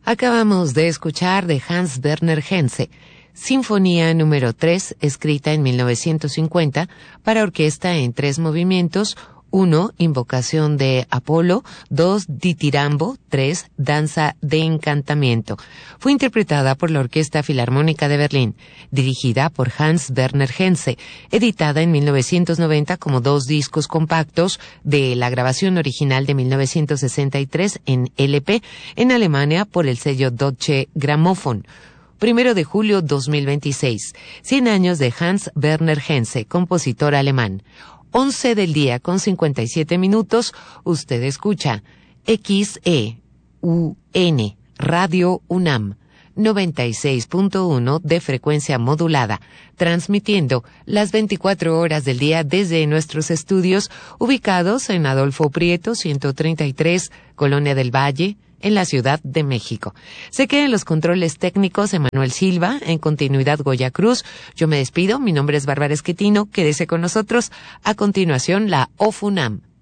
Acabamos de escuchar de Hans Werner Henze, Sinfonía número 3, escrita en 1950 para orquesta en 3 movimientos: 1. Invocación de Apolo, 2. Ditirambo, 3. Danza de Encantamiento. Fue interpretada por la Orquesta Filarmónica de Berlín, dirigida por Hans Werner Henze, editada en 1990 como 2 discos compactos de la grabación original de 1963 en LP en Alemania por el sello Deutsche Grammophon. 1 de julio 2026. 100 años de Hans Werner Henze, compositor alemán. 11 del día con 57 minutos, usted escucha XEUN, Radio UNAM, 96.1 de frecuencia modulada, transmitiendo las 24 horas del día desde nuestros estudios ubicados en Adolfo Prieto, 133, Colonia del Valle, en la Ciudad de México. Se quedan los controles técnicos Emanuel Silva, en continuidad Goya Cruz. Yo me despido, mi nombre es Bárbara Esquetino, quédese con nosotros. A continuación, la OFUNAM.